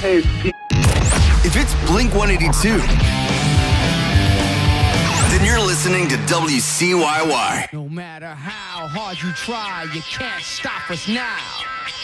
Hey, If it's Blink 182, then you're listening to WCYY. No matter how hard you try, you can't stop us now.